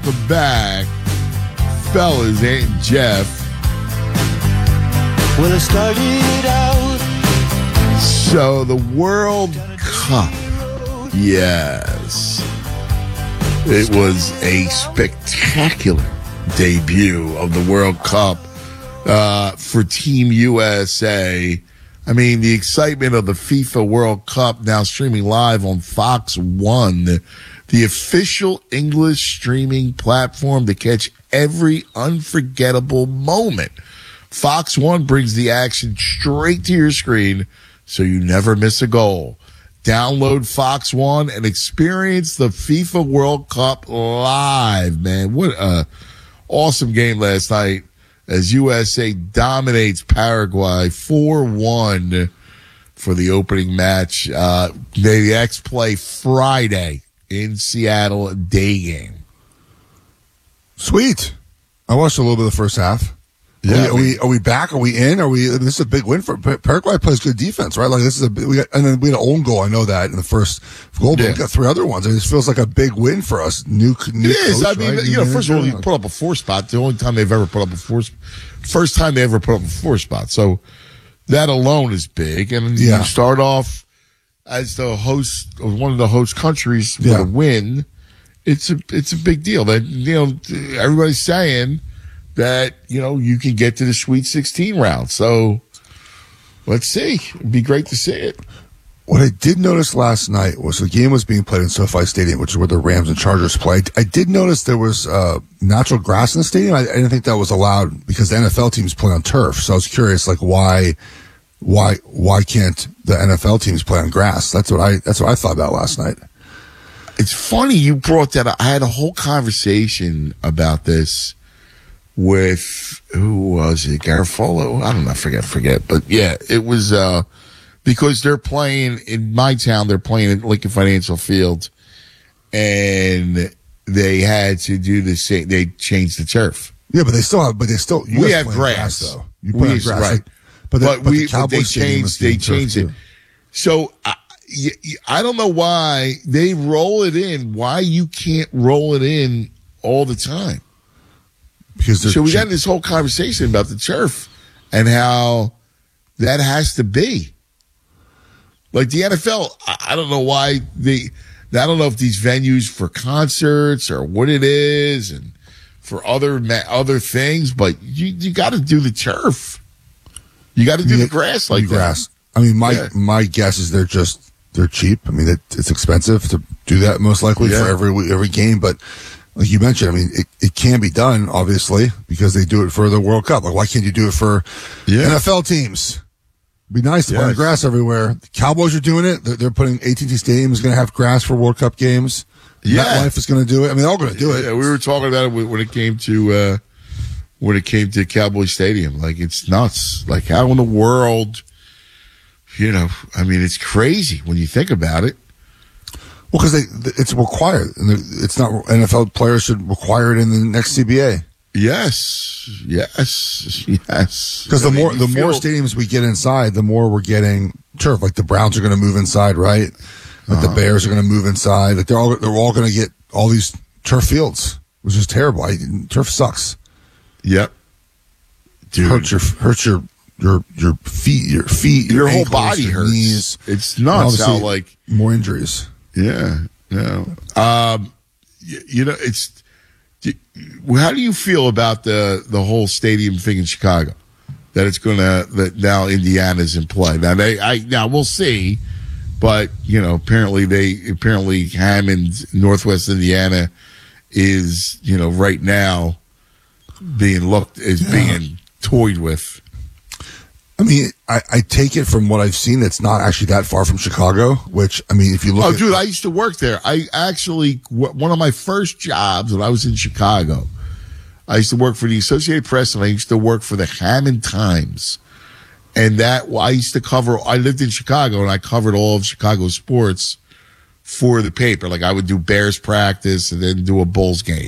welcome back, fellas and Jeff. Well, it started out. So the World Cup, yes, it was a spectacular debut of the World Cup for Team USA. I mean, the excitement of the FIFA World Cup now streaming live on Fox One, the official English streaming platform to catch every unforgettable moment. Fox One brings the action straight to your screen so you never miss a goal. Download Fox One and experience the FIFA World Cup live, man. What a awesome game last night as USA dominates Paraguay 4-1 for the opening match. The X play Friday in Seattle, a day game. Sweet. I watched a little bit of the first half. Yeah, are we back? Are we in? This is a big win for Paraguay. Plays good defense, right? Like this is and then we had an own goal. I know that in the first goal, but we got 3 other ones. And it feels like a big win for us. New it is. Coach, I mean, right? First of all, you put up a 4 spot. The only time they've ever put up a 4, first time they ever put up a 4 spot. So that alone is big. And you start off as the host of one of the host countries with a win. It's a big deal. That everybody's saying that, you can get to the Sweet 16 round. So let's see. It'd be great to see it. What I did notice last night was the game was being played in SoFi Stadium, which is where the Rams and Chargers play. I did notice there was natural grass in the stadium. I didn't think that was allowed because the NFL teams play on turf. So I was curious, like, why can't the NFL teams play on grass? That's what I thought about last night. It's funny you brought that up. I had a whole conversation about this with, who was it? Garofalo? I don't know. Forget. But yeah, it was, because they're playing in my town, they're playing at Lincoln Financial Field, and they had to do the same. They changed the turf. Yeah, but we have grass though. You play on grass, right? But they changed it. So I don't know why they roll it in. Why you can't roll it in all the time? So we got this whole conversation about the turf and how that has to be. Like the NFL, I don't know why I don't know if these venues for concerts or what it is and for other things, but you got to do the turf. You got to do the grass like that. I mean, my guess is they're cheap. I mean, it's expensive to do that most likely for every game, but like you mentioned, I mean, it can be done, obviously, because they do it for the World Cup. Like, why can't you do it for NFL teams? It'd be nice to play on grass everywhere. The Cowboys are doing it. They're putting AT&T Stadium is going to have grass for World Cup games. MetLife is going to do it. I mean, they're all going to do it. Yeah, we were talking about it when it came to Cowboy Stadium. Like, it's nuts. Like, how in the world, I mean, it's crazy when you think about it. Well, because it's required. It's not NFL players should require it in the next CBA. Yes. Because the more stadiums we get inside, the more we're getting turf. Like the Browns are going to move inside, right? Like the Bears are going to move inside. Like they're all going to get all these turf fields, which is terrible. Turf sucks. Yep. Dude. Hurts your feet, your whole ankles, body your hurts. Knees. It's nuts how more injuries. Yeah. It's. How do you feel about the whole stadium thing in Chicago? That now Indiana's in play. Now we'll see, but apparently Hammond, Northwest Indiana, is right now being being toyed with. I mean, I take it from what I've seen, it's not actually that far from Chicago, which, I mean, if you look dude, I used to work there. One of my first jobs when I was in Chicago, I used to work for the Associated Press and I used to work for the Hammond Times. And I lived in Chicago and I covered all of Chicago sports for the paper. Like I would do Bears practice and then do a Bulls game.